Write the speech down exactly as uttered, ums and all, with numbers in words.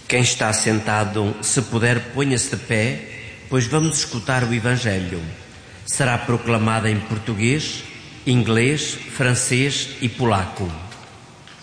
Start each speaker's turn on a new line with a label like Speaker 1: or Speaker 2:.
Speaker 1: Quem está sentado, se puder, ponha-se de pé, pois vamos escutar o Evangelho. Será proclamado em português, inglês, francês e polaco.